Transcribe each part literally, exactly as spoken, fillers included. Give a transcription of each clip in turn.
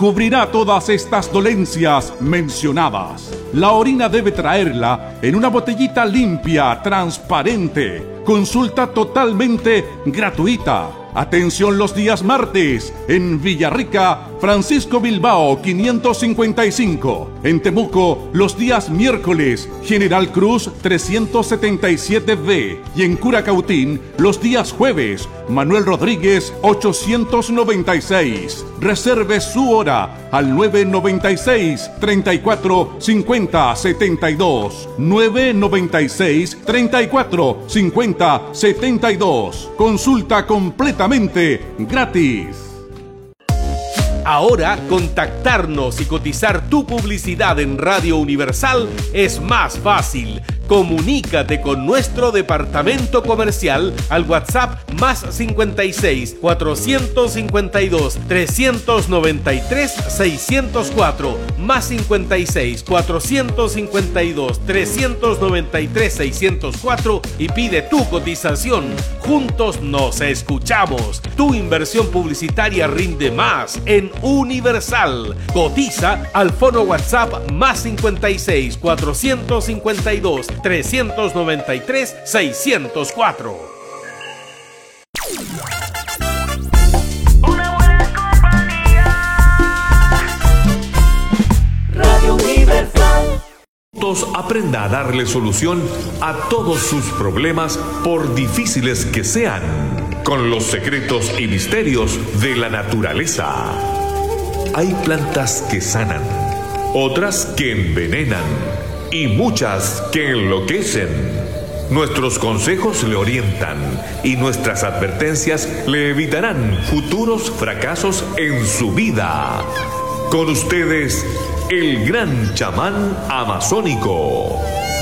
cubrirá todas estas dolencias mencionadas. La orina debe traerla en una botellita limpia, transparente. Consulta totalmente gratuita. Atención los días martes en Villarrica, Francisco Bilbao quinientos cincuenta y cinco. En Temuco los días miércoles, General Cruz trescientos setenta y siete B. Y en Curacautín los días jueves, Manuel Rodríguez ochocientos noventa y seis. Reserve su hora al nueve noventa y seis, treinta y cuatro, cincuenta, setenta y dos. nueve noventa y seis, treinta y cuatro, cincuenta, setenta y dos. Consulta completamente gratis. Ahora, contactarnos y cotizar tu publicidad en Radio Universal es más fácil. Comunícate con nuestro departamento comercial al WhatsApp más cincuenta y seis, cuatrocientos cincuenta y dos, trescientos noventa y tres, seiscientos cuatro, más cincuenta y seis, cuatrocientos cincuenta y dos, trescientos noventa y tres, seiscientos cuatro y pide tu cotización. Juntos nos escuchamos. Tu inversión publicitaria rinde más en Universal. Cotiza al fono WhatsApp más cincuenta y seis, cuatrocientos cincuenta y dos, trescientos noventa y tres, seiscientos cuatro. Una buena compañía. Radio Universal. Juntos aprenda a darle solución a todos sus problemas, por difíciles que sean, con los secretos y misterios de la naturaleza. Hay plantas que sanan, otras que envenenan y muchas que enloquecen. Nuestros consejos le orientan y nuestras advertencias le evitarán futuros fracasos en su vida. Con ustedes, el gran chamán amazónico.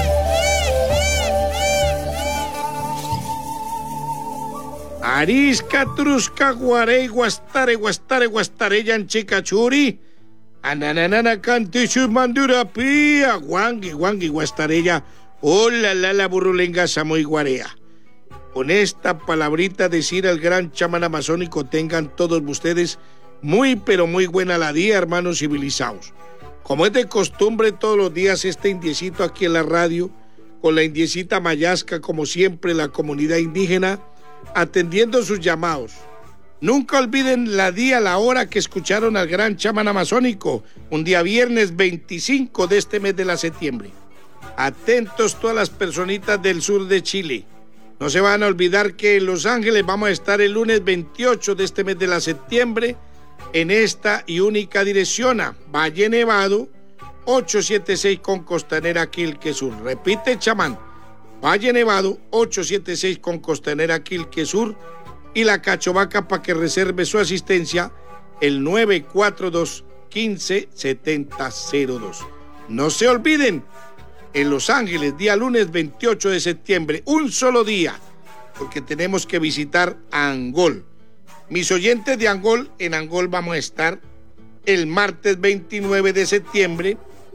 Arisca, trusca, guarey, guastare, guastare, guastare, yanchicachuri. Ananana, cantichus, mandura, pía, guangui, guangui, guastarella. Hola, la, la, burrulenga, samoy, guarea. Con esta palabrita decir al gran chamán amazónico, tengan todos ustedes muy, pero muy buena la día, hermanos civilizados. Como es de costumbre, todos los días este indiecito aquí en la radio, con la indiecita mayasca, como siempre, la comunidad indígena, atendiendo sus llamados. Nunca olviden la día, la hora que escucharon al gran chamán amazónico, un día viernes veinticinco de este mes de la septiembre. Atentos todas las personitas del sur de Chile. No se van a olvidar que en Los Ángeles vamos a estar el lunes veintiocho de este mes de la septiembre en esta y única dirección a Valle Nevado, ochocientos setenta y seis con Costanera Quilque Sur. Repite, chamán, Valle Nevado, ochocientos setenta y seis con Costanera Quilque Sur, y la Cachovaca para que reserve su asistencia el nueve cuatro dos, quince, setenta cero dos. No se olviden, en Los Ángeles, día lunes veintiocho de septiembre, un solo día, porque tenemos que visitar a Angol. Mis oyentes de Angol, en Angol vamos a estar el martes veintinueve de septiembre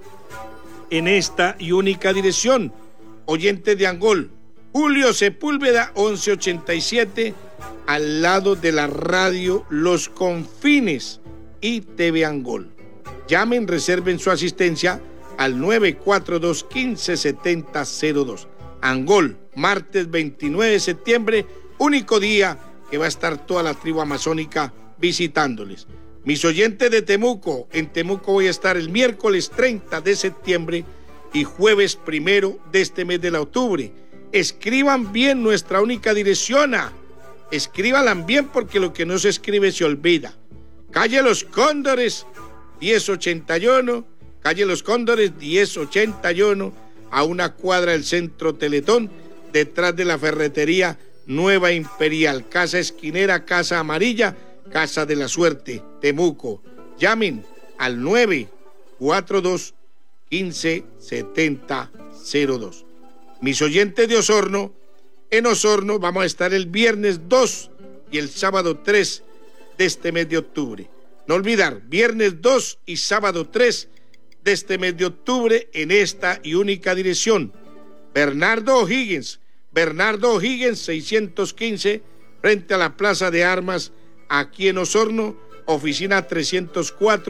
en esta y única dirección. Oyentes de Angol, Julio Sepúlveda once ochenta y siete, al lado de la radio Los Confines y T V Angol. Llamen, reserven su asistencia al nueve cuatro dos, quince, setenta cero dos. Angol, martes veintinueve de septiembre, único día que va a estar toda la tribu amazónica visitándoles. Mis oyentes de Temuco, en Temuco voy a estar el miércoles treinta de septiembre y jueves primero de este mes de octubre. Escriban bien nuestra única dirección. Escríbanla bien, porque lo que no se escribe se olvida. Calle Los Cóndores, diez ochenta y uno, calle Los Cóndores, diez ochenta y uno, a una cuadra del Centro Teletón, detrás de la ferretería Nueva Imperial, casa esquinera, casa amarilla, casa de la suerte, Temuco. Llamen al nueve cuatro dos, quince, setenta cero dos. Mis oyentes de Osorno, en Osorno vamos a estar el viernes dos y el sábado tres de este mes de octubre. No olvidar, viernes dos y sábado tres de este mes de octubre en esta y única dirección. Bernardo O'Higgins, Bernardo O'Higgins seiscientos quince, frente a la Plaza de Armas, aquí en Osorno, oficina trescientos cuatro,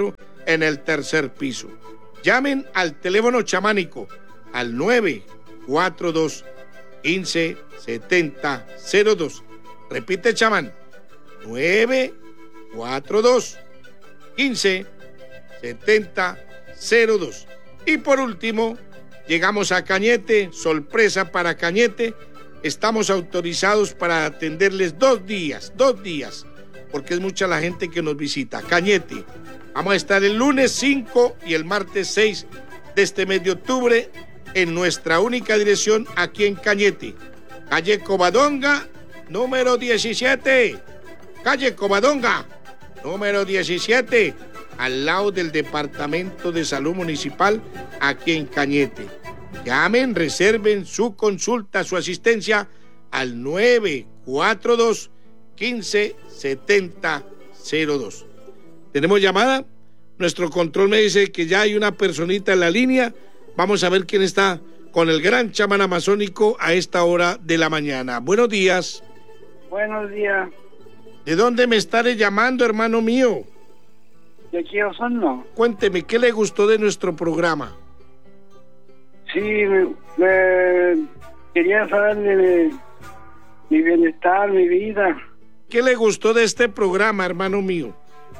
en el tercer piso. Llamen al teléfono chamánico al nueve cuatro dos, uno cinco siete cero cero dos. Repite, chamán, nueve cuatro dos, uno cinco siete cero dos. Y por último, llegamos a Cañete, sorpresa para Cañete. Estamos autorizados para atenderles dos días, dos días, porque es mucha la gente que nos visita. Cañete, vamos a estar el lunes cinco y el martes seis de este mes de octubre en nuestra única dirección aquí en Cañete. Calle Covadonga, número diecisiete. Calle Covadonga, número diecisiete, al lado del Departamento de Salud Municipal, aquí en Cañete. Llamen, reserven su consulta, su asistencia al nueve cuatro dos, uno cinco siete cero dos. ¿Tenemos llamada? Nuestro control me dice que ya hay una personita en la línea. Vamos a ver quién está con el gran chamán amazónico a esta hora de la mañana. Buenos días. Buenos días. ¿De dónde me estaré llamando, hermano mío? De aquí a Osorno. Cuénteme, ¿qué le gustó de nuestro programa? Sí, me, me quería saber de mi bienestar, mi vida. ¿Qué le gustó de este programa, hermano mío?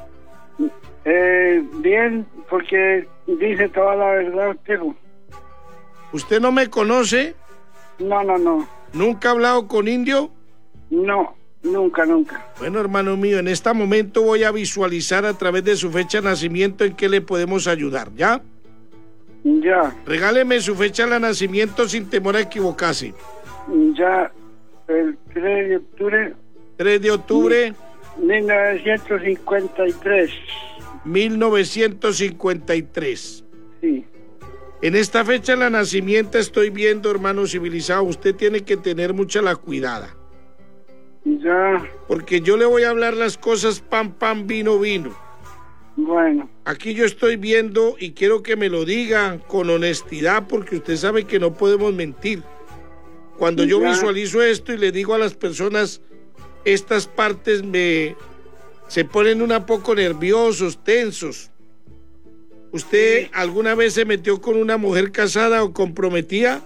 Eh, bien, porque dice toda la verdad usted. ¿Usted no me conoce? No, no, no. ¿Nunca ha hablado con indio? No, nunca, nunca. Bueno, hermano mío, en este momento voy a visualizar a través de su fecha de nacimiento en qué le podemos ayudar, ¿ya? Ya. Regáleme su fecha de nacimiento sin temor a equivocarse. Ya, el tres de octubre. tres de octubre. mil novecientos cincuenta y tres. mil novecientos cincuenta y tres. Sí. En esta fecha de la nacimiento estoy viendo, hermano civilizado, usted tiene que tener mucha la cuidada. Ya. Porque yo le voy a hablar las cosas pan, pan, vino, vino. Bueno. Aquí yo estoy viendo y quiero que me lo diga con honestidad porque usted sabe que no podemos mentir. Cuando yo Ya. visualizo esto y le digo a las personas, estas partes me se ponen un poco nerviosos, tensos. ¿Usted Sí. alguna vez se metió con una mujer casada o comprometida?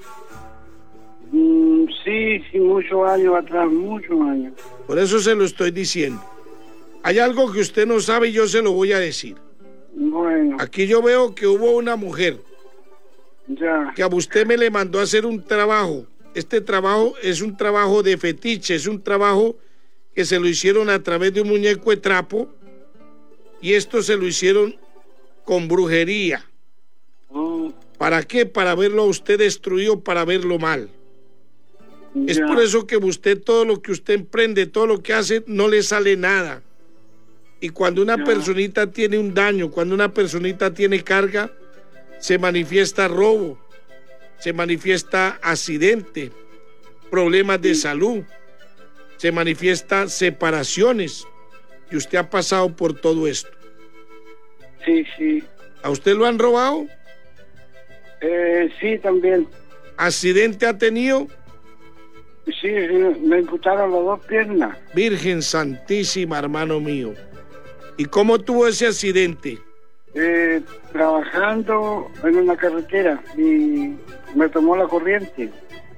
Mm, sí, sí, muchos años atrás, muchos años. Por eso se lo estoy diciendo. Hay algo que usted no sabe y yo se lo voy a decir. Bueno. Aquí yo veo que hubo una mujer Ya. que a usted me le mandó a hacer un trabajo. Este trabajo es un trabajo de fetiche, es un trabajo que se lo hicieron a través de un muñeco de trapo y esto se lo hicieron con brujería. Oh, ¿Para qué? Para verlo a usted destruido, para verlo mal. Es ya. por eso que usted, todo lo que usted emprende, todo lo que hace, no le sale nada. Y cuando una Ya. personita tiene un daño, cuando una personita tiene carga, se manifiesta robo, se manifiesta accidente, problemas de salud, se manifiesta separaciones. Y usted ha pasado por todo esto. Sí, sí. ¿A usted lo han robado? Eh, sí, también. ¿Accidente ha tenido? Sí, sí, me imputaron las dos piernas. Virgen Santísima, hermano mío. ¿Y cómo tuvo ese accidente? Eh, trabajando en una carretera y me tomó la corriente.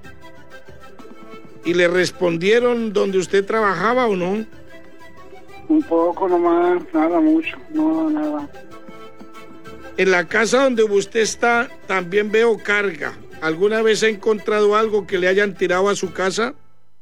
¿Y le respondieron donde usted trabajaba o no? Un poco nomás, nada mucho, no, nada. En la casa donde usted está también veo carga. ¿Alguna vez ha encontrado algo que le hayan tirado a su casa?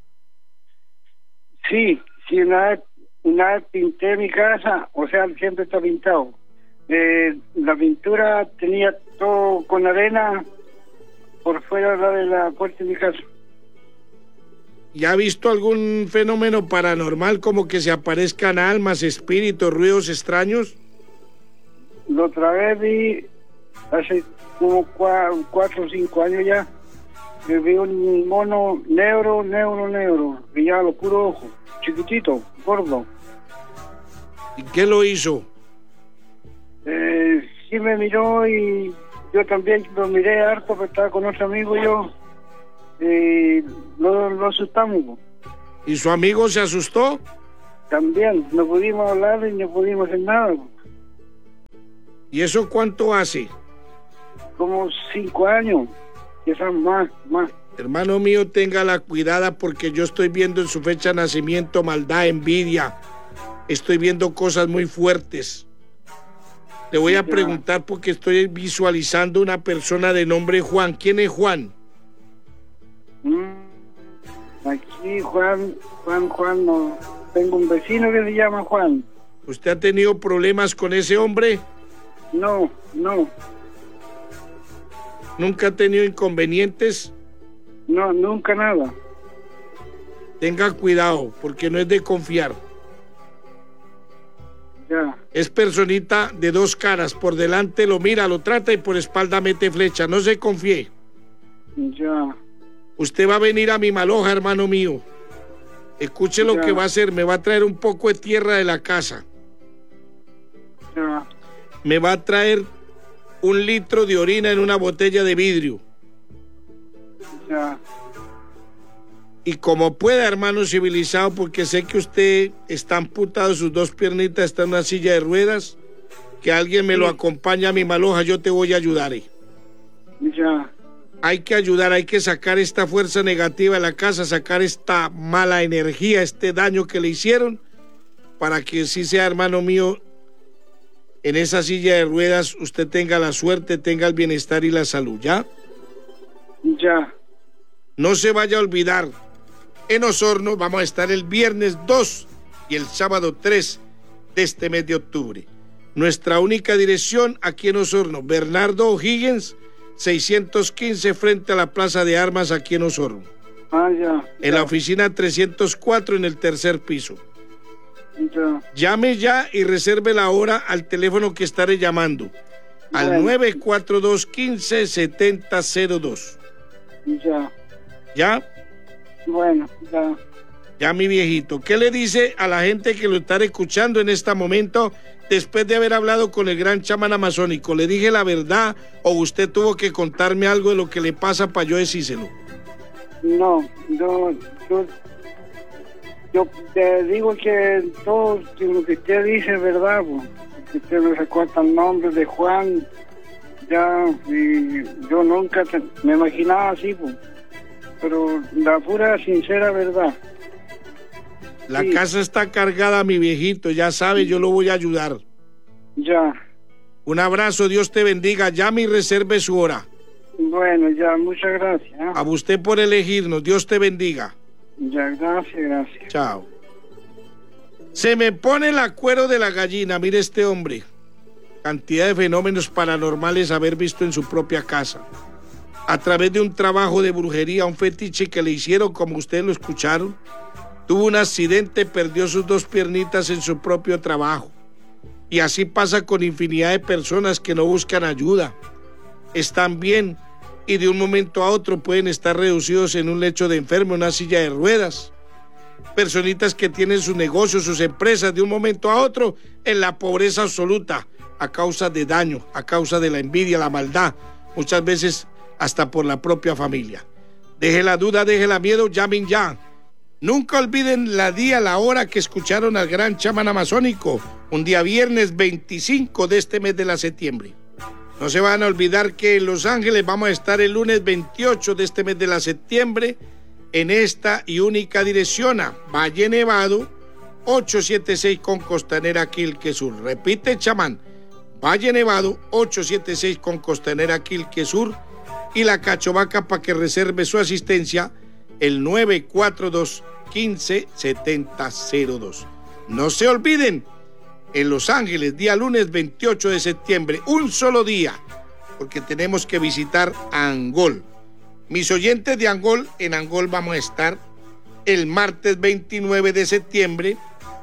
Sí, sí, una vez, una vez pinté mi casa, o sea, siempre está pintado. Eh, la pintura tenía todo con arena por fuera de la puerta de mi casa. ¿Y ha visto algún fenómeno paranormal como que se aparezcan almas, espíritus, ruidos extraños? La otra vez vi, hace como cua- cuatro o cinco años ya, eh, vi un mono negro, negro, negro, brillaba los puros ojos, chiquitito, gordo. ¿Y qué lo hizo? Eh, sí me miró y yo también lo miré harto, pero estaba con otro amigo yo, y lo, lo asustamos. ¿Y su amigo se asustó? También, no pudimos hablar y no pudimos hacer nada. ¿Y eso cuánto hace? Como cinco años, quizás más, más. Hermano mío, tenga la cuidada porque yo estoy viendo en su fecha de nacimiento maldad, envidia. Estoy viendo cosas muy fuertes. Le voy a Ya. preguntar porque estoy visualizando una persona de nombre Juan. ¿Quién es Juan? Mm, Aquí Juan, Juan, Juan, no. Tengo un vecino que se llama Juan. ¿Usted ha tenido problemas con ese hombre? No, no, ¿Nunca ha tenido inconvenientes? no, nunca nada. Tenga cuidado porque no es de confiar. Ya, Es personita de dos caras. Por delante lo mira, lo trata y por espalda mete flecha. No se confíe. ya, Usted va a venir a mi maloja, hermano mío. Escuche lo Ya. que va a hacer. Me va a traer un poco de tierra de la casa. ya, Me va a traer un litro de orina en una botella de vidrio. ya, Y como pueda, hermano civilizado, porque sé que usted está amputado, sus dos piernitas están en una silla de ruedas, que alguien me lo acompañe a mi maloja, yo te voy a ayudar. eh. ya, Hay que ayudar, hay que sacar esta fuerza negativa de la casa, sacar esta mala energía, este daño que le hicieron, para que sí sea, hermano mío, en esa silla de ruedas usted tenga la suerte, tenga el bienestar y la salud, ¿ya? ya, No se vaya a olvidar, en Osorno vamos a estar el viernes dos y el sábado tres de este mes de octubre. Nuestra única dirección aquí en Osorno, Bernardo O'Higgins, seiscientos quince frente a la Plaza de Armas aquí en Osorno. ah, ya, En la oficina trescientos cuatro en el tercer piso. ya, Llame ya y reserve la hora al teléfono que estaré llamando, al Bueno. nueve cuatro dos, quince, setenta cero dos. ya, ¿Ya? bueno, ya. Ya, mi viejito, ¿qué le dice a la gente que lo está escuchando en este momento después de haber hablado con el gran chamán amazónico? ¿Le dije la verdad o usted tuvo que contarme algo de lo que le pasa para yo decírselo? No, yo, yo, yo te digo que todo lo que usted dice es verdad, po. Que usted me recuerda el nombre de Juan, ya, y yo nunca te- me imaginaba así, po. Pero la pura sincera verdad. La Sí. casa está cargada, mi viejito, ya sabe, yo lo voy a ayudar. Ya, Un abrazo, Dios te bendiga, llame y reserve su hora. bueno, ya, muchas gracias. ¿eh? A usted por elegirnos, Dios te bendiga. Ya, gracias, gracias. Chao. Se me pone el cuero de la gallina, mire este hombre. Cantidad de fenómenos paranormales haber visto en su propia casa. A través de un trabajo de brujería, un fetiche que le hicieron, como ustedes lo escucharon, tuvo un accidente, perdió sus dos piernitas en su propio trabajo. Y así pasa con infinidad de personas que no buscan ayuda. Están bien y de un momento a otro pueden estar reducidos en un lecho de enfermo, en una silla de ruedas. Personitas que tienen sus negocios, sus empresas, de un momento a otro en la pobreza absoluta, a causa de daño, a causa de la envidia, la maldad, muchas veces hasta por la propia familia. Deje la duda, deje la miedo, llamen ya. Nunca olviden la día, la hora que escucharon al gran chamán amazónico, un día viernes veinticinco de este mes de la septiembre. No se van a olvidar que en Los Ángeles vamos a estar el lunes veintiocho de este mes de la septiembre en esta y única dirección a Valle Nevado, ochocientos setenta y seis con Costanera Quilque Sur. Repite, chamán, Valle Nevado, ochocientos setenta y seis con Costanera Quilque Sur, y la Cachovaca para que reserve su asistencia el nueve cuatro dos, quince, setenta cero dos. No se olviden, en Los Ángeles, día lunes veintiocho de septiembre, un solo día, porque tenemos que visitar Angol. Mis oyentes de Angol, en Angol vamos a estar el martes veintinueve de septiembre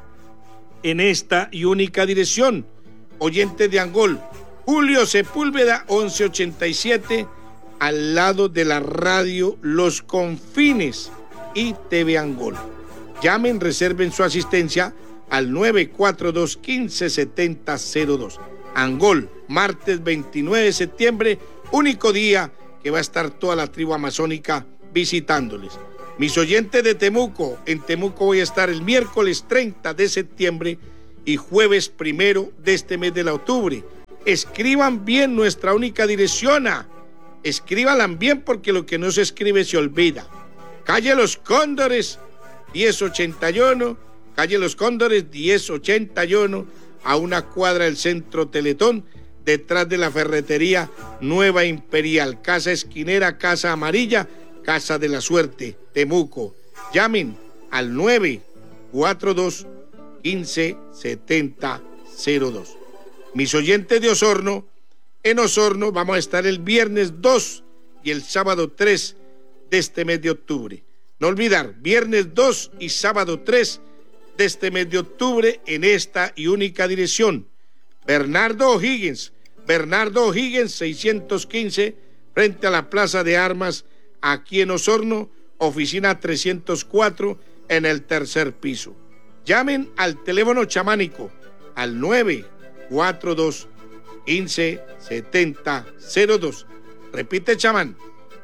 en esta y única dirección. Oyentes de Angol, Julio Sepúlveda once ochenta y siete, al lado de la radio Los Confines y T V Angol. Llamen, reserven su asistencia al nueve cuatro dos, quince, setenta cero dos. Angol, martes veintinueve de septiembre, único día que va a estar toda la tribu amazónica visitándoles. Mis oyentes de Temuco, en Temuco voy a estar el miércoles treinta de septiembre y jueves primero de este mes de la octubre. Escriban bien nuestra única dirección. Escríbanla bien porque lo que no se escribe se olvida. Calle Los Cóndores, diez ochenta y uno, calle Los Cóndores, diez ochenta y uno, a una cuadra del Centro Teletón, detrás de la ferretería Nueva Imperial, casa esquinera, casa amarilla, Casa de la Suerte, Temuco. Llamen al nueve cuatro dos, quince, setenta, cero dos. Mis oyentes de Osorno, en Osorno vamos a estar el viernes dos y el sábado tres de este mes de octubre. No olvidar, viernes dos y sábado tres de este mes de octubre en esta y única dirección. Bernardo O'Higgins, Bernardo O'Higgins seiscientos quince, frente a la Plaza de Armas, aquí en Osorno, oficina trescientos cuatro, en el tercer piso. Llamen al teléfono chamánico al nueve cuatro dos, quince, setenta, cero dos. Repite, chamán,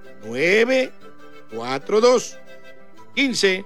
nueve cuatro dos, quince,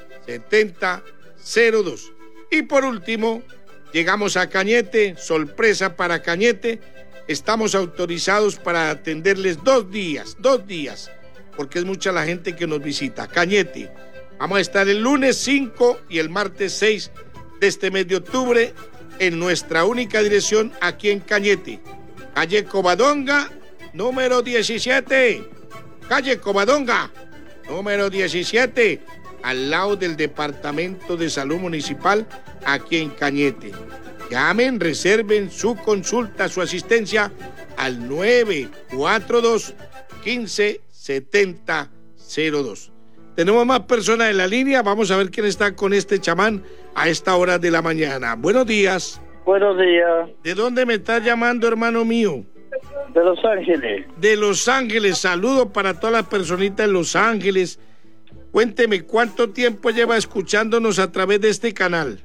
setenta, cero dos. Y por último, llegamos a Cañete, sorpresa para Cañete. Estamos autorizados para atenderles dos días, dos días, porque es mucha la gente que nos visita. Cañete, vamos a estar el lunes cinco y el martes seis de este mes de octubre en nuestra única dirección aquí en Cañete. Calle Covadonga, número diecisiete. Calle Covadonga, número diecisiete, al lado del Departamento de Salud Municipal, aquí en Cañete. Llamen, reserven su consulta, su asistencia al nueve cuatro dos, quince, setenta, cero dos. Tenemos más personas en la línea, vamos a ver quién está con este chamán a esta hora de la mañana. Buenos días. Buenos días. ¿De dónde me estás llamando, hermano mío? De Los Ángeles. De Los Ángeles, saludos para todas las personitas en Los Ángeles. Cuénteme, ¿cuánto tiempo lleva escuchándonos a través de este canal?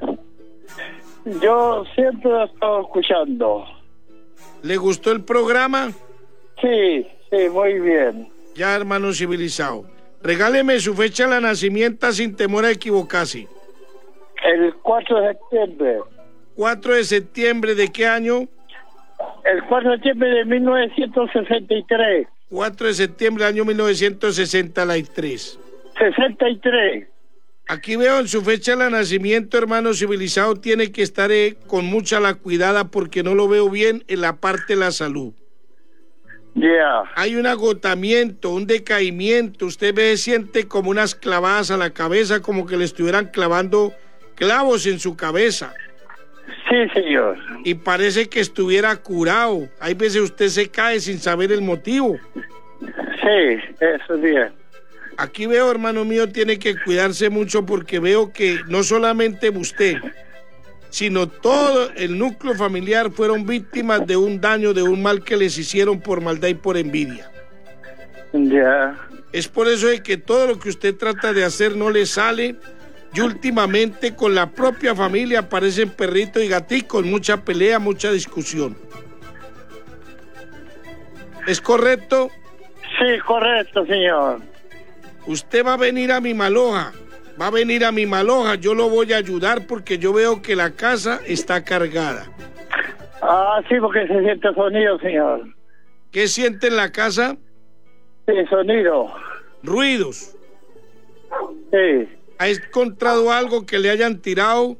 Yo siempre lo he estado escuchando. ¿Le gustó el programa? Sí, sí, muy bien. Ya, hermano civilizado. Regáleme su fecha de nacimiento sin temor a equivocarse. El cuatro de septiembre. cuatro de septiembre, ¿de qué año? El cuatro de septiembre de mil novecientos sesenta y tres. cuatro de septiembre del año mil novecientos sesenta y tres. sesenta y tres. Aquí veo en su fecha de nacimiento, hermano civilizado, tiene que estar eh, con mucha la cuidada porque no lo veo bien en la parte de la salud. Ya. Yeah. Hay un agotamiento, un decaimiento. Usted ve, siente como unas clavadas a la cabeza, como que le estuvieran clavando clavos en su cabeza. Sí, señor. Y parece que estuviera curado. Hay veces usted se cae sin saber el motivo. Sí, eso es bien. Aquí veo, hermano mío, tiene que cuidarse mucho porque veo que no solamente usted, sino todo el núcleo familiar fueron víctimas de un daño, de un mal que les hicieron por maldad y por envidia. Ya. Yeah. Es por eso de que todo lo que usted trata de hacer no le sale. Y últimamente con la propia familia aparecen perritos y gaticos, mucha pelea, mucha discusión. ¿Es correcto? Sí, correcto, señor. Usted va a venir a mi maloja, va a venir a mi maloja, yo lo voy a ayudar porque yo veo que la casa está cargada. Ah, sí, porque se siente sonido, señor. ¿Qué siente en la casa? Sí, sonido. Ruidos. Sí. ¿Ha encontrado algo que le hayan tirado?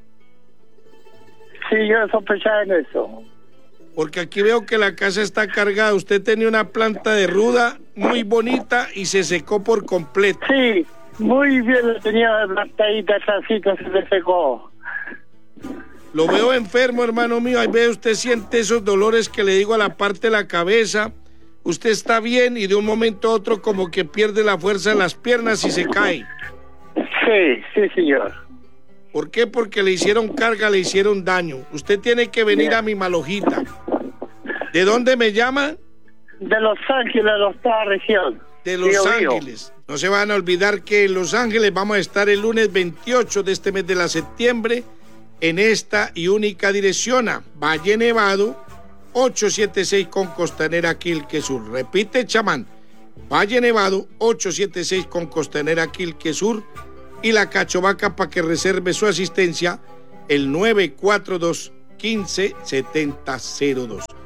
Sí, yo sospechaba en eso. Porque aquí veo que la casa está cargada. Usted tenía una planta de ruda muy bonita y se secó por completo. Sí, muy bien, lo tenía plantadita, trasito, se le secó. Lo veo enfermo, hermano mío. Ahí ve, usted siente esos dolores que le digo a la parte de la cabeza. Usted está bien y de un momento a otro como que pierde la fuerza en las piernas y se cae. Sí, sí, señor. ¿Por qué? Porque le hicieron carga, le hicieron daño. Usted tiene que venir a mi malojita. ¿De dónde me llama? De Los Ángeles, de la octava región. De Los Río, Ángeles. Río. No se van a olvidar que en Los Ángeles vamos a estar el lunes veintiocho de este mes de la septiembre en esta y única dirección a Valle Nevado, ochocientos setenta y seis con Costanera Quilque Sur. Repite, chamán. Valle Nevado, ochocientos setenta y seis con Costanera Quilque Sur. Y la Cachovaca para que reserve su asistencia el nueve cuatro dos, quince, setenta, cero dos.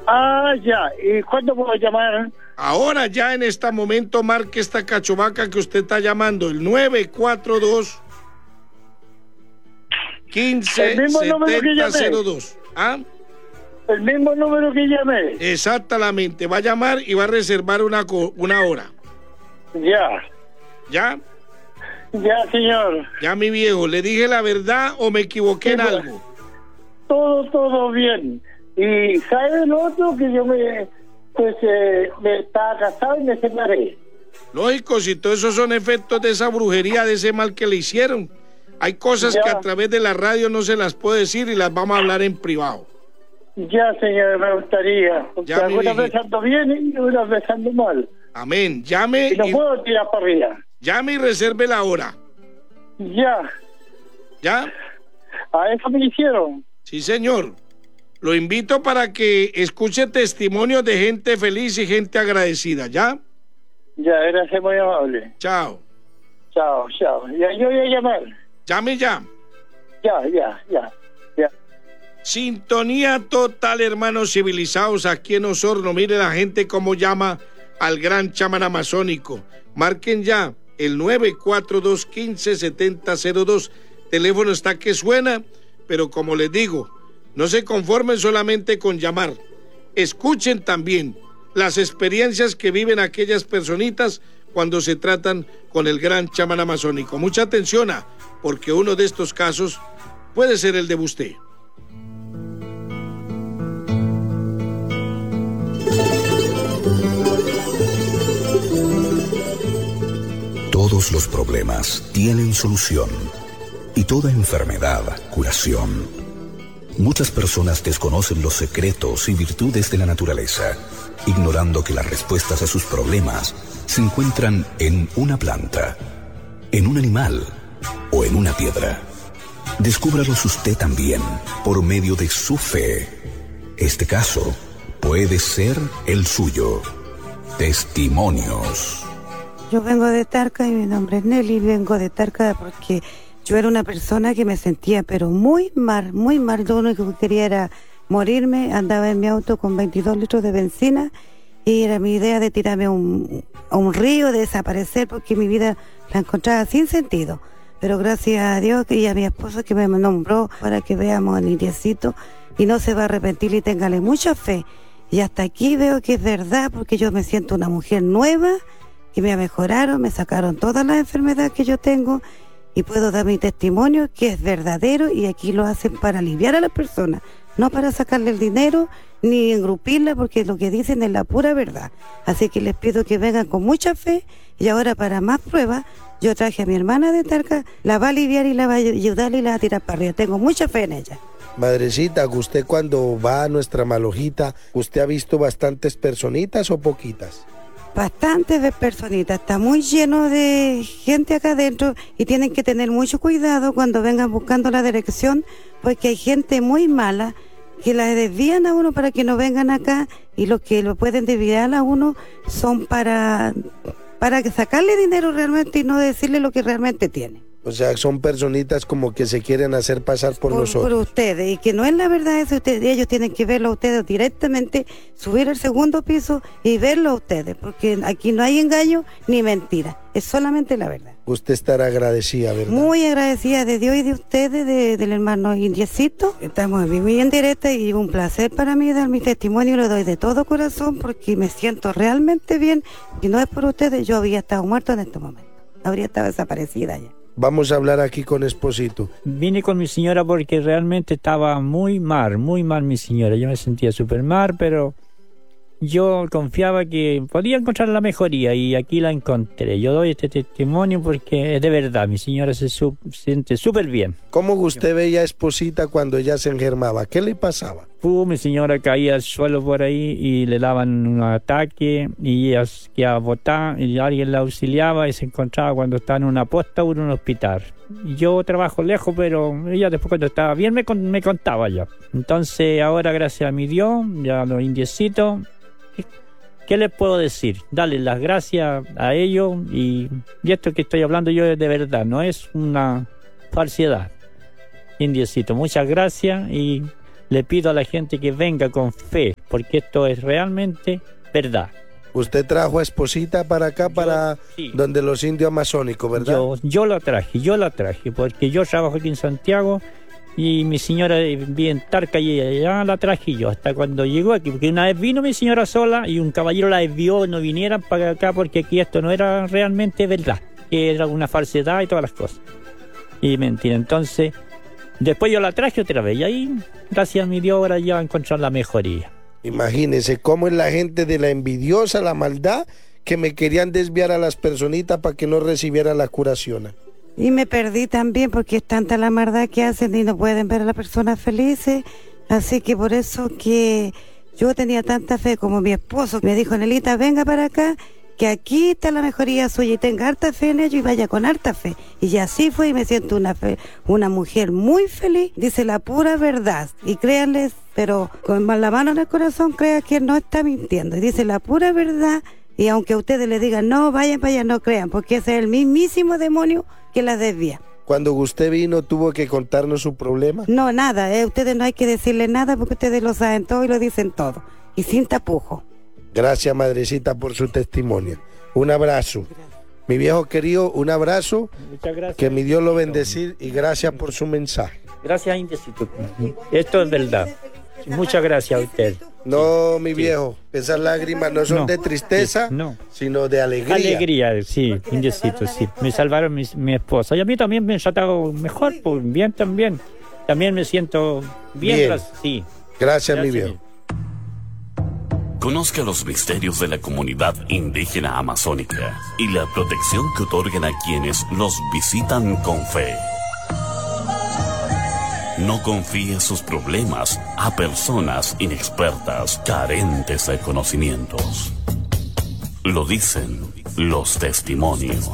Ah, ya. ¿Y cuándo puedo llamar? Ahora ya en este momento marque esta cachovaca que usted está llamando, el nueve cuatro dos, quince, El mismo número que setenta, llamé. cero dos. ¿Ah? El mismo número que llamé. Exactamente, va a llamar y va a reservar una, co- una hora. Ya. ¿Ya? Ya, señor. Ya, mi viejo, ¿le dije la verdad o me equivoqué en Sí, algo? Todo, todo bien. Y ¿sabe lo otro? Que yo me, pues, eh, me estaba casado y me separé. Lógico, si todos esos son efectos de esa brujería, de ese mal que le hicieron. Hay cosas Ya. que a través de la radio no se las puedo decir y las vamos a hablar en privado. Ya, señor, me gustaría. Porque Ya, mi algunas viejito. veces ando bien y otras veces ando mal. Amén. Llame Y no y, puedo tirar para arriba. llame y reserve la hora. Ya. ¿Ya? A eso me hicieron. Sí, señor. Lo invito para que escuche testimonios de gente feliz y gente agradecida. ¿Ya? Ya, gracias, muy amable. Chao. Chao, chao. Ya, yo voy a llamar. Llame ya. Ya, ya, ya. Ya. Sintonía total, hermanos civilizados, aquí en Osorno. Mire la gente cómo llama al gran chamán amazónico. Marquen ya el nueve cuatro dos, quince, setenta, cero dos. Teléfono está que suena, pero como les digo, no se conformen solamente con llamar. Escuchen también las experiencias que viven aquellas personitas cuando se tratan con el gran chamán amazónico. Mucha atención, a, porque uno de estos casos puede ser el de usted. Todos los problemas tienen solución y toda enfermedad curación. Muchas personas desconocen los secretos y virtudes de la naturaleza, ignorando que las respuestas a sus problemas se encuentran en una planta, en un animal o en una piedra. Descúbralos usted también por medio de su fe. Este caso puede ser el suyo. Testimonios. Yo vengo de Talca y mi nombre es Nelly. Vengo de Talca porque yo era una persona que me sentía pero muy mal, muy mal. Lo único que quería era morirme. Andaba en mi auto con veintidós litros de benzina y era mi idea de tirarme a un, a un río, de desaparecer, porque mi vida la encontraba sin sentido. Pero gracias a Dios y a mi esposo que me nombró para que veamos al indiecito y no se va a arrepentir y téngale mucha fe. Y hasta aquí veo que es verdad, porque yo me siento una mujer nueva, que me mejoraron, me sacaron todas las enfermedades que yo tengo y puedo dar mi testimonio que es verdadero, y aquí lo hacen para aliviar a las personas, no para sacarle el dinero ni engrupirla, porque lo que dicen es la pura verdad. Así que les pido que vengan con mucha fe. Y ahora, para más pruebas, yo traje a mi hermana de Talca, la va a aliviar y la va a ayudar y la va a tirar para arriba. Tengo mucha fe en ella. Madrecita, usted cuando va a nuestra malojita, ¿usted ha visto bastantes personitas o poquitas? Bastantes de personitas, está muy lleno de gente acá adentro y tienen que tener mucho cuidado cuando vengan buscando la dirección, porque hay gente muy mala que la desvían a uno para que no vengan acá, y los que lo pueden desviar a uno son para, para sacarle dinero realmente y no decirle lo que realmente tiene. O sea, son personitas como que se quieren hacer pasar por, por nosotros. Por ustedes, y que no es la verdad eso. Ustedes, ellos tienen que verlo a ustedes directamente, subir al segundo piso y verlo a ustedes, porque aquí no hay engaño ni mentira, es solamente la verdad. Usted estará agradecida, ¿verdad? Muy agradecida de Dios y de ustedes, de, del hermano indiecito. Estamos muy en directa y un placer para mí dar mi testimonio, lo doy de todo corazón porque me siento realmente bien. Si no es por ustedes, yo habría estado muerto en este momento, habría estado desaparecida ya. Vamos a hablar aquí con Esposito. Vine con mi señora porque realmente estaba muy mal, muy mal mi señora. Yo me sentía súper mal, pero yo confiaba que podía encontrar la mejoría y aquí la encontré. Yo doy este testimonio porque es de verdad, mi señora se, su, se siente súper bien. ¿Cómo usted veía a Esposita cuando ella se enfermaba? ¿Qué le pasaba? Uh, mi señora caía al suelo por ahí y le daban un ataque y ella quedaba botada y alguien la auxiliaba y se encontraba cuando estaba en una posta o en un hospital. Yo trabajo lejos, pero ella después cuando estaba bien me, me contaba ya. Entonces ahora, gracias a mi Dios, ya a los indiecitos, ¿qué les puedo decir? Darles las gracias a ellos y, y esto que estoy hablando yo es de verdad, no es una falsedad. Indiecito, muchas gracias y le pido a la gente que venga con fe, porque esto es realmente verdad. Usted trajo a Esposita para acá, yo, para sí. donde los indios amazónicos, ¿verdad? Yo, yo la traje, yo la traje, porque yo trabajo aquí en Santiago y mi señora vive en Tarca y allá la traje yo, hasta cuando llegó aquí, porque una vez vino mi señora sola y un caballero la desvió, no vinieran para acá porque aquí esto no era realmente verdad, que era una falsedad y todas las cosas. Y mentira, entonces, después yo la traje otra vez y ahí, gracias a mi Dios, ahora ya encontré la mejoría. Imagínense cómo es la gente de la envidiosa, la maldad, que me querían desviar a las personitas para que no recibieran la curación. Y me perdí también porque es tanta la maldad que hacen y no pueden ver a las personas felices. Así que por eso que yo tenía tanta fe como mi esposo. Me dijo, Nelita, venga para acá, que aquí está la mejoría suya y tenga harta fe en ello y vaya con harta fe. Y así fue y me siento una fe, una mujer muy feliz. Dice la pura verdad. Y créanles, pero con la mano en el corazón, crea que no está mintiendo. Y dice la pura verdad. Y aunque a ustedes les digan, no, vayan para allá, no crean, porque ese es el mismísimo demonio que las desvía. Cuando usted vino, ¿tuvo que contarnos su problema? No, nada, eh, ustedes no hay que decirle nada porque ustedes lo saben todo y lo dicen todo. Y sin tapujo. Gracias, madrecita, por su testimonio. Un abrazo. Mi viejo querido, un abrazo. Muchas gracias. Que mi Dios lo bendecir y gracias por su mensaje. Gracias, Indecito. Esto es verdad. Muchas gracias a usted. No, mi viejo, esas lágrimas no son no, de tristeza, sí, no. sino de alegría. Alegría, sí, Indecito, sí. Me salvaron mi, mi esposa. Y a mí también me han tratado mejor, pues bien también. También me siento bien. bien. Tras, sí. Gracias, gracias, mi viejo. Conozca los misterios de la comunidad indígena amazónica y la protección que otorgan a quienes los visitan con fe. No confíe sus problemas a personas inexpertas, carentes de conocimientos. Lo dicen los testimonios.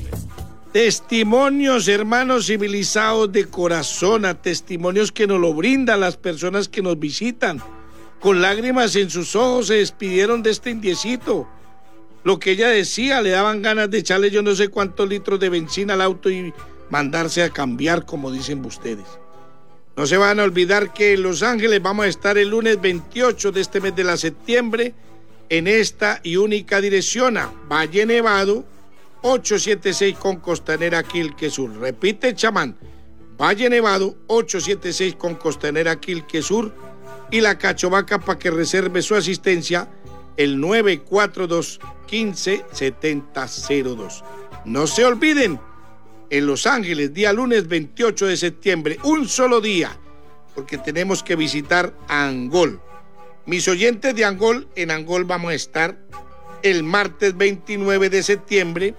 Testimonios, hermanos civilizados de corazón, a testimonios que nos lo brindan las personas que nos visitan. Con lágrimas en sus ojos se despidieron de este indiecito. Lo que ella decía, le daban ganas de echarle yo no sé cuántos litros de benzina al auto y mandarse a cambiar, como dicen ustedes. No se van a olvidar que en Los Ángeles vamos a estar el lunes veintiocho de este mes de la septiembre en esta y única dirección a Valle Nevado, ochocientos setenta y seis con Costanera Quilque Sur. Repite, chamán, Valle Nevado, ochocientos setenta y seis con Costanera Quilque Sur. Y la Cachovaca para que reserve su asistencia el nueve cuatro dos, quince, setenta cero dos. No se olviden, en Los Ángeles, día lunes veintiocho de septiembre, un solo día, porque tenemos que visitar a Angol. Mis oyentes de Angol, en Angol vamos a estar el martes veintinueve de septiembre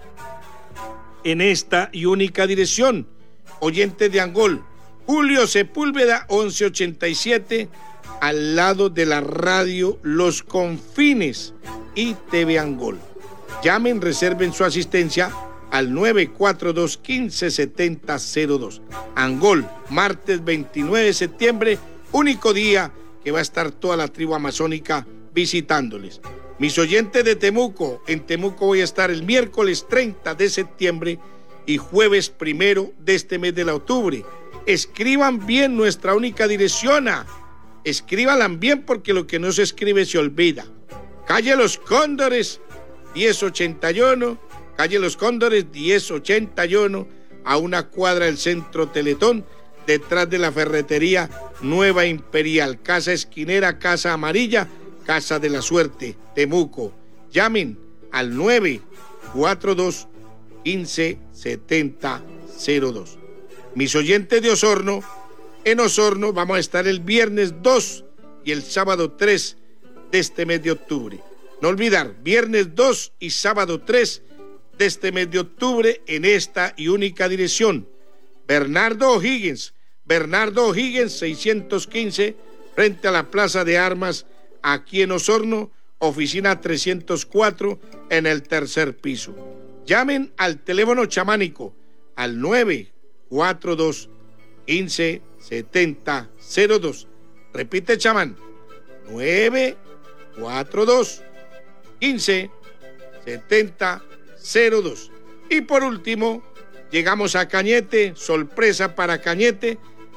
en esta y única dirección. Oyentes de Angol, Julio Sepúlveda, once ochenta y siete, al lado de la radio Los Confines y T V Angol. Llamen, reserven su asistencia al nueve cuatro dos, quince, setenta cero dos. Angol, martes veintinueve de septiembre, único día que va a estar toda la tribu amazónica visitándoles. Mis oyentes de Temuco, en Temuco voy a estar el miércoles treinta de septiembre y jueves primero de este mes de octubre. Escriban bien nuestra única dirección a Escríbalan bien porque lo que no se escribe se olvida. Calle Los Cóndores, diez ochenta y uno, Calle Los Cóndores, diez ochenta y uno, a una cuadra del Centro Teletón, detrás de la ferretería Nueva Imperial. Casa esquinera, Casa Amarilla, Casa de la Suerte, Temuco. Llamen al nueve cuatro dos, quince, setenta cero dos. Mis oyentes de Osorno, en Osorno vamos a estar el viernes dos y el sábado tres de este mes de octubre. No olvidar, viernes dos y sábado tres de este mes de octubre en esta y única dirección. Bernardo O'Higgins, Bernardo O'Higgins seiscientos quince, frente a la Plaza de Armas, aquí en Osorno, oficina trescientos cuatro en el tercer piso. Llamen al teléfono chamánico al nueve cuatro dos, quince, setenta cero dos. Repite, chamán, nueve cuatro dos, quince, setenta cero dos. Y por último, llegamos a Cañete, sorpresa para Cañete,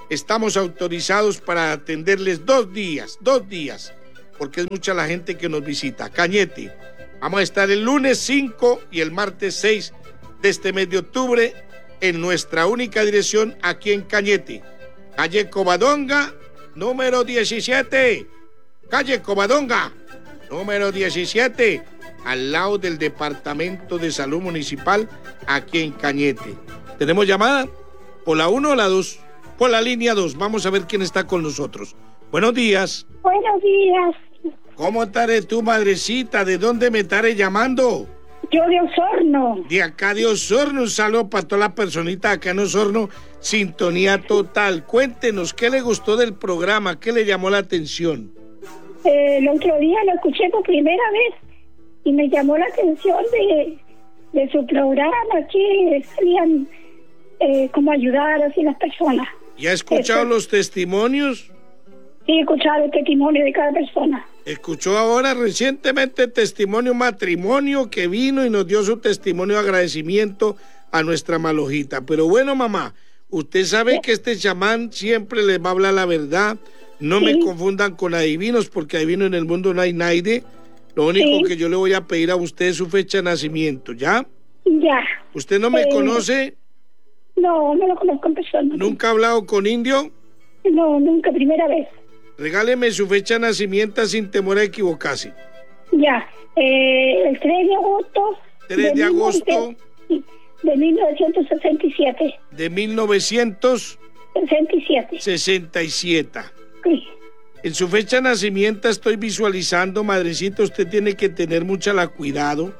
estamos autorizados para atenderles dos días, dos días, porque es mucha la gente que nos visita. Cañete, vamos a estar el lunes cinco y el martes seis de este mes de octubre en nuestra única dirección aquí en Cañete, calle Covadonga, número diecisiete, calle Covadonga, número diecisiete, al lado del Departamento de Salud Municipal, aquí en Cañete. ¿Tenemos llamada? ¿Por la uno o la dos? Por la línea dos. Vamos a ver quién está con nosotros. Buenos días. Buenos días. ¿Cómo estaré tú, madrecita? ¿De dónde me estaré llamando? Yo de Osorno. De acá de Osorno. Un saludo para toda la personita acá en Osorno. Sintonía total. Cuéntenos, ¿qué le gustó del programa? ¿Qué le llamó la atención? Eh, el otro día lo escuché por primera vez y me llamó la atención de, de su programa, que salían eh, cómo ayudar así las personas. ¿Y ha escuchado Eso. los testimonios? Sí, he escuchado el testimonio de cada persona. Escuchó ahora recientemente el testimonio matrimonio que vino y nos dio su testimonio de agradecimiento a nuestra Malojita. Pero bueno, mamá, usted sabe sí. que este chamán siempre les va a hablar la verdad. No sí. me confundan con adivinos, porque adivino en el mundo no hay nadie. Lo único sí. que yo le voy a pedir a usted es su fecha de nacimiento, ¿ya? Ya. ¿Usted no me eh, conoce? No, no lo conozco en persona. ¿Nunca ha hablado con indio? No, nunca, primera vez. Regáleme su fecha de nacimiento sin temor a equivocarse. Ya, eh, el tres de agosto. tres de agosto. De mil novecientos sesenta y siete. De mil novecientos sesenta y siete. sesenta y siete. Sí. En su fecha de nacimiento estoy visualizando, madrecita, usted tiene que tener mucha la cuidado,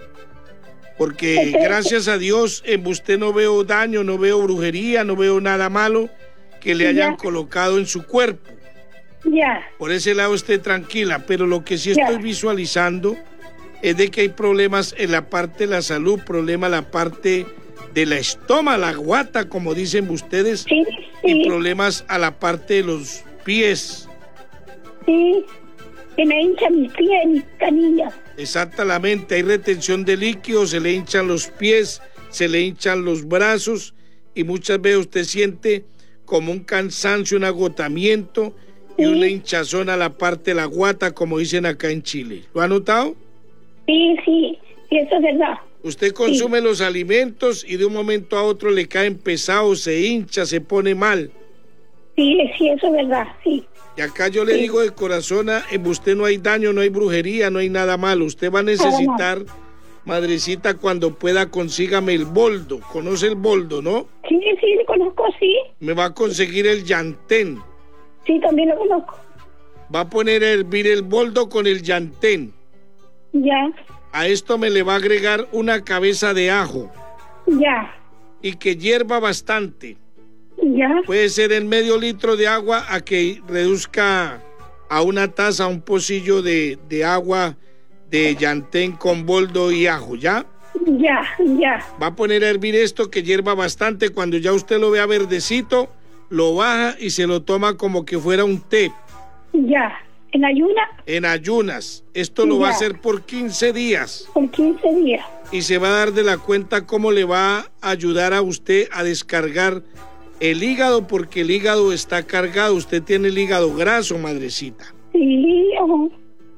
porque Entonces, gracias a Dios en usted no veo daño, no veo brujería, no veo nada malo que le hayan ya. colocado en su cuerpo. Ya. Por ese lado esté tranquila, pero lo que sí estoy ya. visualizando es de que hay problemas en la parte de la salud, problemas en la parte de la estómago, la guata, como dicen ustedes, sí, sí. y problemas a la parte de los pies. Sí, que me hinchan mis pies, mis canillas. Exactamente, hay retención de líquidos, se le hinchan los pies, se le hinchan los brazos y muchas veces usted siente como un cansancio, un agotamiento sí. y una hinchazón a la parte de la guata, como dicen acá en Chile. ¿Lo ha notado? Sí, sí, sí, eso es verdad. Usted consume sí. los alimentos y de un momento a otro le caen pesados, se hincha, se pone mal. Sí, sí, eso es verdad, sí. Y acá yo le sí. digo de corazón, en usted no hay daño, no hay brujería, no hay nada malo. Usted va a necesitar, madrecita, cuando pueda, consígame el boldo. ¿Conoce el boldo, no? Sí, sí, lo conozco, sí. Me va a conseguir el llantén. Sí, también lo conozco. Va a poner a hervir el boldo con el llantén. Ya. A esto me le va a agregar una cabeza de ajo. Ya. Y que hierva bastante. Ya. Puede ser en medio litro de agua a que reduzca a una taza, un pocillo de, de agua de llantén con boldo y ajo, ¿ya? Ya, ya. Va a poner a hervir esto que hierva bastante. Cuando ya usted lo vea verdecito, lo baja y se lo toma como que fuera un té. Ya. ¿En ayunas? En ayunas. Esto lo ya. va a hacer por quince días. Por quince días. Y se va a dar de la cuenta cómo le va a ayudar a usted a descargar el hígado, porque el hígado está cargado. Usted tiene el hígado graso, madrecita. Sí. Uh-huh.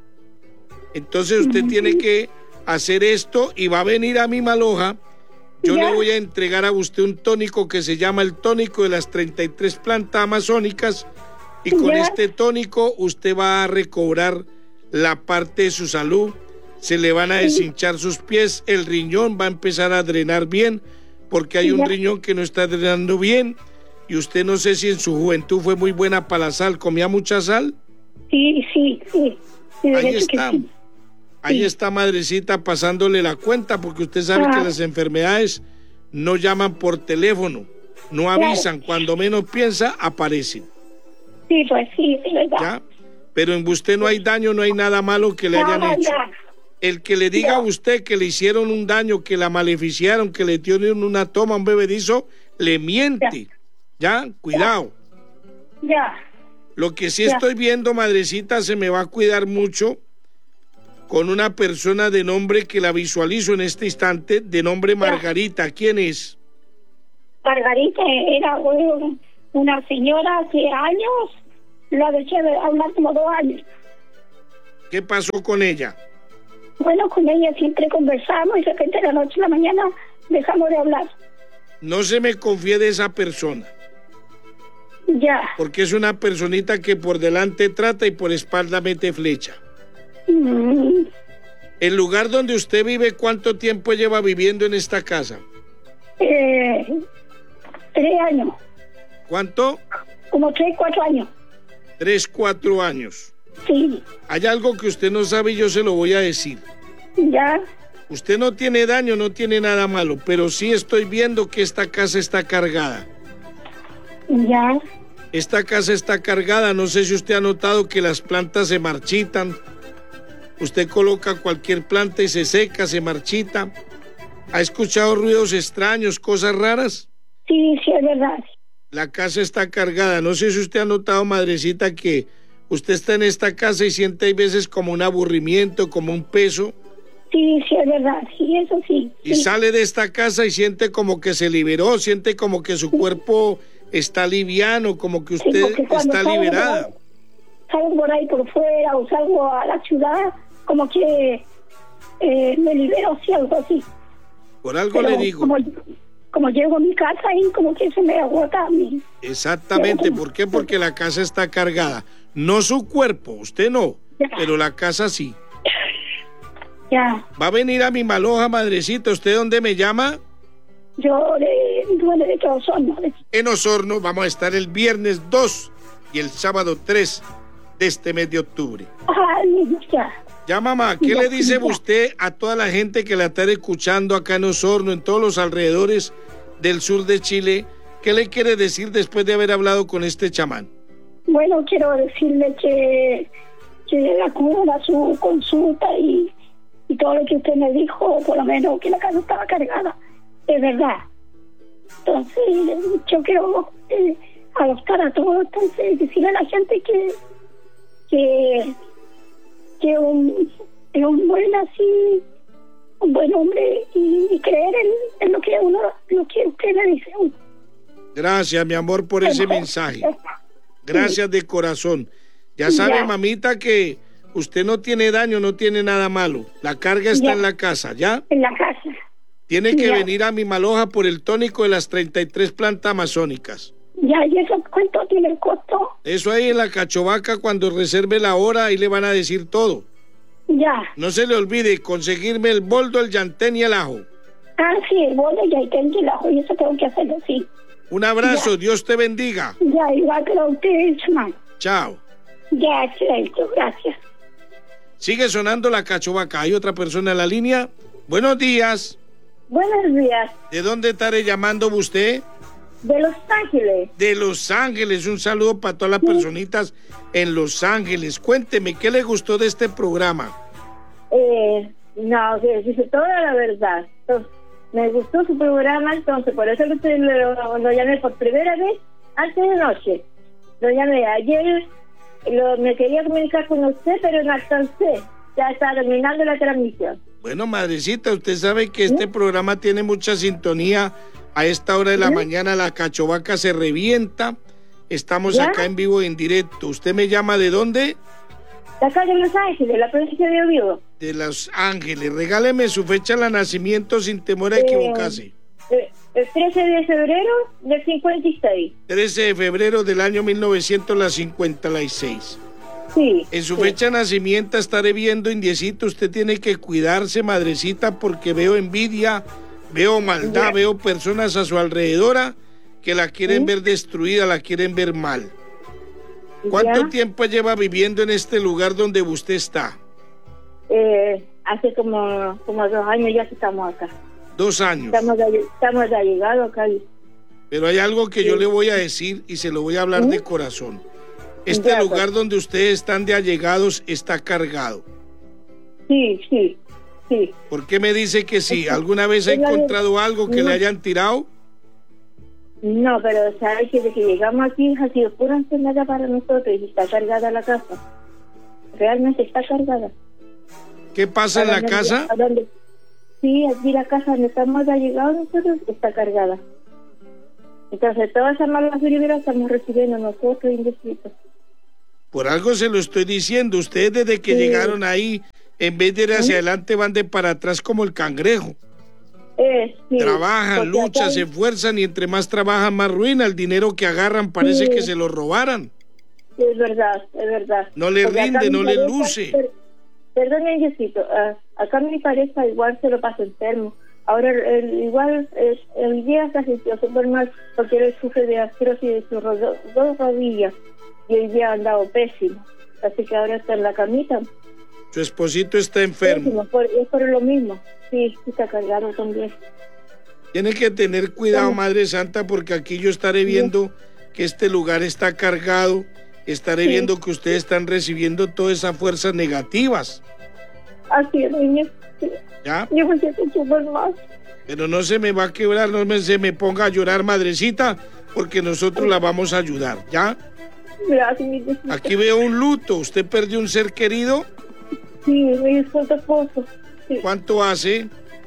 Entonces usted uh-huh. tiene que hacer esto y va a venir a mi Maloja. Yo ¿Ya? le voy a entregar a usted un tónico que se llama el tónico de las treinta y tres plantas amazónicas. Y con ¿Ya? este tónico usted va a recobrar la parte de su salud. Se le van a deshinchar sus pies. El riñón va a empezar a drenar bien, porque hay un ¿Ya? riñón que no está drenando bien. Y usted, no sé si en su juventud fue muy buena para la sal. ¿Comía mucha sal? Sí, sí, sí. sí Ahí está. Sí. Ahí sí. está, madrecita, pasándole la cuenta, porque usted sabe ah. que las enfermedades no llaman por teléfono, no avisan. Claro. Cuando menos piensa, aparecen. Sí, pues sí, es verdad. ¿Ya? Pero en usted no hay daño, no hay nada malo que le hayan no, hecho. No. El que le diga no. a usted que le hicieron un daño, que la maleficiaron, que le dieron una toma, un bebedizo, le miente. Ya. ¿Ya? Cuidado. Ya. Lo que sí ya. estoy viendo, madrecita, se me va a cuidar mucho con una persona de nombre que la visualizo en este instante, de nombre Margarita. ¿Quién es? Margarita era una señora hace años, la dejé de hablar como dos años. ¿Qué pasó con ella? Bueno, con ella siempre conversamos y de repente de la noche a la mañana dejamos de hablar. No se me confíe de esa persona. Ya. Porque es una personita que por delante trata y por espalda mete flecha. Mm. El lugar donde usted vive, ¿cuánto tiempo lleva viviendo en esta casa? Eh, tres años. ¿Cuánto? Como tres, cuatro años. Tres, cuatro años. Sí. Hay algo que usted no sabe y yo se lo voy a decir. Ya. Usted no tiene daño, no tiene nada malo, pero sí estoy viendo que esta casa está cargada. Ya. Esta casa está cargada, no sé si usted ha notado que las plantas se marchitan. Usted coloca cualquier planta y se seca, se marchita. ¿Ha escuchado ruidos extraños, cosas raras? Sí, sí, es verdad. La casa está cargada. No sé si usted ha notado, madrecita, que usted está en esta casa y siente hay veces como un aburrimiento, como un peso. Sí, sí, es verdad. Sí, eso sí. Y sí. sale de esta casa y siente como que se liberó, siente como que su cuerpo está liviano, como que usted Sí, está salgo liberada. Por, salgo por ahí por fuera o salgo a la ciudad, como que eh, me libero, sí, algo así. Por algo Pero le digo. Como, como llego a mi casa y como que se me agota a mí. Exactamente, ¿por qué? Porque la casa está cargada. No su cuerpo, usted no, pero la casa sí. Ya. Va a venir a mi Maloja, madrecita. ¿Usted dónde me llama? Yo de, de, de Osorno. De... En Osorno vamos a estar el viernes dos y el sábado tres de este mes de octubre. Ay, ya. Ya, mamá, ¿qué Ya, le dice ya. usted a toda la gente que la está escuchando acá en Osorno, en todos los alrededores del sur de Chile? ¿Qué le quiere decir después de haber hablado con este chamán? Bueno, quiero decirle que, que acuda a su consulta y, y todo lo que usted me dijo, por lo menos que la casa estaba cargada, es verdad. Entonces, yo quiero eh, adoptar a todos, entonces decirle a la gente que que, que un, es un buen así, un buen hombre y, y creer en, en lo que uno, lo que usted le dice a uno. Gracias, mi amor, por ese mensaje. Gracias de corazón. Ya sabe, Ya. mamita, que usted no tiene daño, no tiene nada malo. La carga está Ya. en la casa, ¿ya? En la casa. Tiene que Ya. venir a mi Maloja por el tónico de las treinta y tres plantas amazónicas. Ya, ¿y eso cuánto tiene el costo? Eso ahí en la Cachovaca, cuando reserve la hora, ahí le van a decir todo. Ya. No se le olvide conseguirme el boldo, el llantén y el ajo. Ah, sí, el bolo ya tengo el ajo y eso tengo que hacerlo, sí. Un abrazo, Dios te bendiga. Ya, igual que a usted, hermano. Chao. Ya, excelente, gracias. Sigue sonando la Cachovaca. ¿Hay otra persona en la línea? Buenos días. Buenos días. ¿De dónde estaré llamando usted? De Los Ángeles. De Los Ángeles. Un saludo para todas las personitas en Los Ángeles. Cuénteme, ¿qué le gustó de este programa? Eh, no, que dice toda la verdad. Entonces, me gustó su programa, entonces por eso que usted lo, lo llamé por primera vez antes de noche. Lo llamé ayer, lo, me quería comunicar con usted, pero no alcancé. Ya está terminando la transmisión. Bueno, madrecita, usted sabe que este programa tiene mucha sintonía. A esta hora de la mañana la Cachovaca se revienta. Estamos ¿Ya? acá en vivo y en directo. ¿Usted me llama de dónde? De acá de Los Ángeles, la provincia de Oviedo. De Los Ángeles. Regáleme su fecha de nacimiento sin temor a Eh, equivocarse. Eh, el trece de febrero del cincuenta y seis. trece de febrero del año mil novecientos cincuenta y seis. Sí. En su sí. fecha de nacimiento estaré viendo, indiecito, usted tiene que cuidarse, madrecita, porque veo envidia, veo maldad, Ya. veo personas a su alrededor que la quieren ¿Sí? ver destruida, la quieren ver mal. ¿Cuánto Ya. tiempo lleva viviendo en este lugar donde usted está? Eh, hace como, como dos años ya que estamos acá. Dos años. Estamos ya, estamos ya llegados acá. Pero hay algo que yo Sí. le voy a decir y se lo voy a hablar ¿Mm? de corazón. Este Ya, lugar pues. donde ustedes están de allegados está cargado. Sí, sí, sí. ¿Por qué me dice que sí? ¿Alguna vez ha Es la de- encontrado algo que no. le hayan tirado? No, pero sabes que desde que llegamos aquí ha sido pura enfermedad para nosotros y está cargada la casa. Realmente está cargada. ¿Qué pasa en ¿A la dónde- casa? a dónde? Sí, aquí la casa donde estamos ya llegados nosotros está cargada. Entonces, todas esas malas vibras estamos recibiendo nosotros, indecitos. Por algo se lo estoy diciendo. Ustedes desde que sí. llegaron ahí, en vez de ir hacia ¿Sí? adelante, van de para atrás como el cangrejo. Eh, sí. Trabajan, luchan, acá... se esfuerzan y entre más trabajan, más ruina. El dinero que agarran parece sí. que se lo robaran. Sí, es verdad, es verdad. No le porque rinde, no pareja, le luce. Per, perdón, Indecito, uh, acá mi pareja igual se lo pasa enfermo. Ahora, el, igual, el, el día se sintió súper mal porque él sufre de artrosis de sus ro dos rodillas y hoy día ha andado pésimo. Así que ahora está en la camita. Su esposito está enfermo. Pésimo, por, es por lo mismo. Sí, está cargado también. Tiene que tener cuidado, sí. Madre Santa, porque aquí yo estaré viendo sí. que este lugar está cargado. Estaré sí. viendo que ustedes están recibiendo todas esas fuerzas negativas. Así es, niña. ¿Ya? Yo me siento súper mal. Pero no se me va a quebrar, no me, se me ponga a llorar, madrecita, porque nosotros la vamos a ayudar, ¿ya? Gracias, mi hijita. Aquí veo un luto. ¿Usted perdió un ser querido? Sí, mi esposo. Sí. ¿Cuánto hace?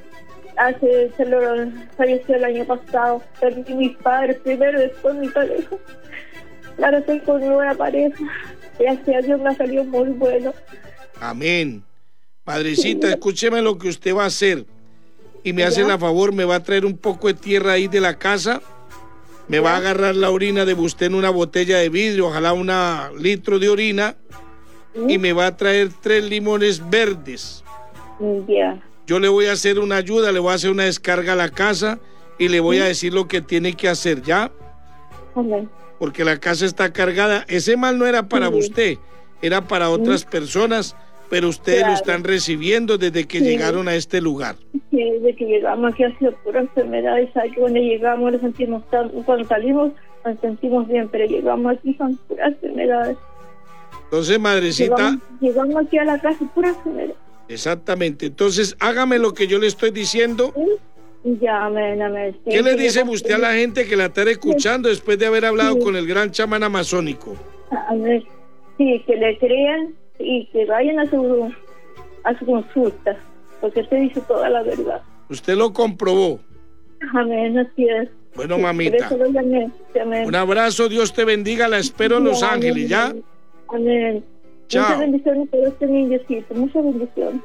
Hace, se lo falleció el año pasado. Perdí mis padres primero, después mi pareja. Ahora estoy con nueva pareja. Gracias a Dios me ha salido muy bueno. Amén. Madrecita, sí. escúcheme lo que usted va a hacer. Y me ¿Ya? hace la favor, me va a traer un poco de tierra ahí de la casa. Me ¿Ya? va a agarrar la orina de usted en una botella de vidrio, ojalá un litro de orina. ¿Sí? Y me va a traer tres limones verdes. Ya. Yo le voy a hacer una ayuda, le voy a hacer una descarga a la casa y le voy ¿Sí? a decir lo que tiene que hacer, ¿ya? Amén. Porque la casa está cargada. Ese mal no era para sí. usted, era para otras sí. personas, pero ustedes claro. lo están recibiendo desde que sí. llegaron a este lugar. Sí, desde que llegamos aquí ha sido pura enfermedad. Y sabe que cuando llegamos nos sentimos tan, cuando salimos nos sentimos bien, pero llegamos aquí son puras enfermedades. Entonces, madrecita, llegamos, llegamos aquí a la casa pura enfermedad. Exactamente. Entonces, hágame lo que yo le estoy diciendo. ¿Sí? Ya, amén, amén. Sí, ¿Qué le dice usted a la gente que la está escuchando sí. después de haber hablado sí. con el gran chamán amazónico? Amén. Sí, que le crean y que vayan a su a su consulta, porque usted dice toda la verdad. Usted lo comprobó. Amén, así es. Bueno, mamita. Sí, llamé, amén. Un abrazo, Dios te bendiga, la espero en Los sí, Ángeles, ¿ya? Amén. Chao. Muchas bendiciones por este niñecito, muchas bendiciones.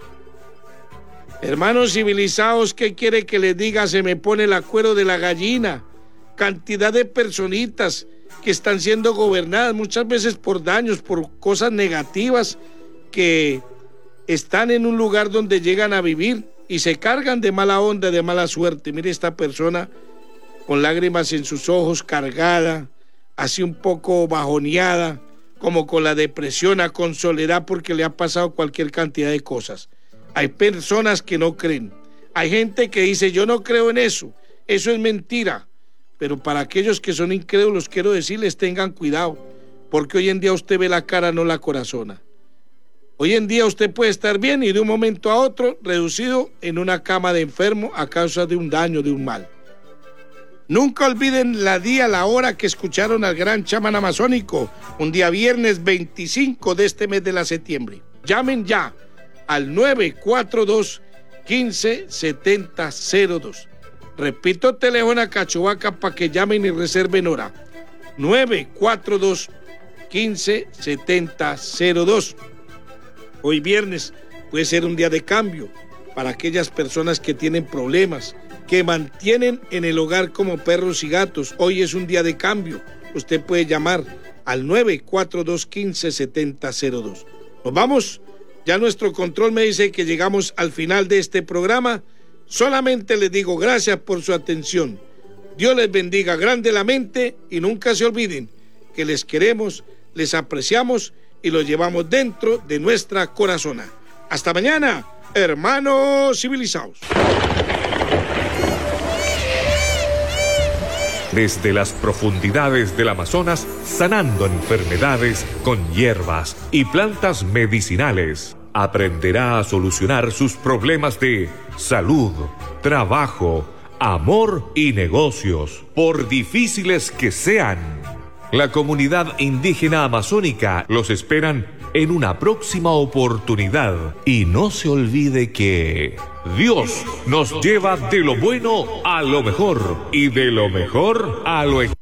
Hermanos civilizados, ¿qué quiere que les diga? Se me pone el cuero de la gallina. Cantidad de personitas que están siendo gobernadas muchas veces por daños, por cosas negativas, que están en un lugar donde llegan a vivir y se cargan de mala onda, de mala suerte. Mire esta persona con lágrimas en sus ojos, cargada, así un poco bajoneada, como con la depresión, con soledad, porque le ha pasado cualquier cantidad de cosas. Hay personas que no creen. Hay gente que dice, yo no creo en eso. Eso es mentira. Pero para aquellos que son incrédulos, quiero decirles, tengan cuidado. Porque hoy en día usted ve la cara, no la corazona. Hoy en día usted puede estar bien y de un momento a otro reducido en una cama de enfermo a causa de un daño, de un mal. Nunca olviden la día, la hora que escucharon al gran chamán amazónico. Un día viernes veinticinco de este mes de la septiembre. Llamen ya al nueve cuatro dos, uno cinco siete cero dos. Repito, teléfono a Cachovaca para que llamen y reserven hora. nueve cuatro dos, uno cinco siete cero dos. Hoy viernes puede ser un día de cambio para aquellas personas que tienen problemas, que mantienen en el hogar como perros y gatos. Hoy es un día de cambio. Usted puede llamar al nueve cuatro dos, uno cinco siete cero dos. Nos vamos. Ya nuestro control me dice que llegamos al final de este programa. Solamente les digo gracias por su atención. Dios les bendiga grandemente y nunca se olviden que les queremos, les apreciamos y los llevamos dentro de nuestra corazona. Hasta mañana, hermanos civilizados. Desde las profundidades del Amazonas, sanando enfermedades con hierbas y plantas medicinales, aprenderá a solucionar sus problemas de salud, trabajo, amor y negocios, por difíciles que sean. La comunidad indígena amazónica los esperan en una próxima oportunidad. Y no se olvide que Dios nos lleva de lo bueno a lo mejor y de lo mejor a lo